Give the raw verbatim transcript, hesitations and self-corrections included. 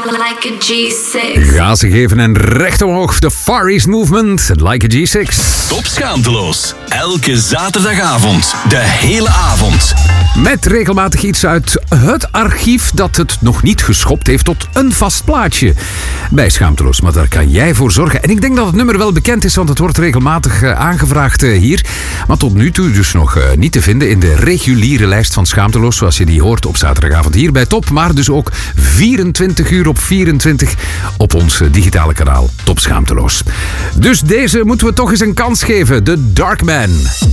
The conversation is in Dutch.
Like a G zes. Ja, ze geven een recht omhoog. De Far East Movement, Like a G zes. Top Schaamteloos. Elke zaterdagavond. De hele avond. Met regelmatig iets uit het archief dat het nog niet geschopt heeft tot een vast plaatje. Bij Schaamteloos, maar daar kan jij voor zorgen. En ik denk dat het nummer wel bekend is, want het wordt regelmatig uh, aangevraagd uh, hier. Maar tot nu toe dus nog uh, niet te vinden in de reguliere lijst van Schaamteloos, zoals je die hoort op zaterdagavond hier bij Top. Maar dus ook vierentwintig uur op vierentwintig op ons digitale kanaal Top Schaamteloos. Dus deze moeten we toch eens een kans geven. De Darkman.